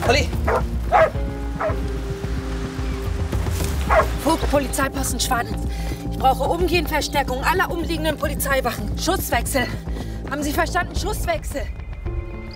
Polly! Vogt, Polizeiposten Schwanitz. Ich brauche umgehend Verstärkung aller umliegenden Polizeiwachen. Schusswechsel. Haben Sie verstanden? Schusswechsel.